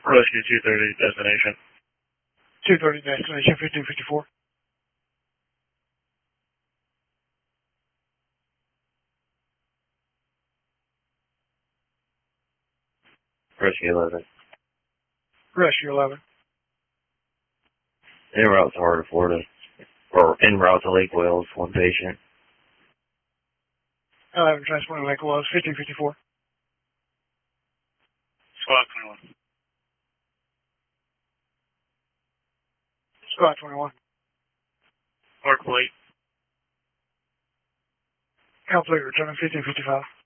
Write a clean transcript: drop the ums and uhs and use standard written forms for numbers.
Rescue 230 destination. 230 destination 5254. Rescue 11. Rescue 11. En route to Heart of Florida. Or en route to Lake Wales, one patient. 11 transporting Lake Wales 5254. Squad 21. Squad 21. Port plate. Complete returning 5255.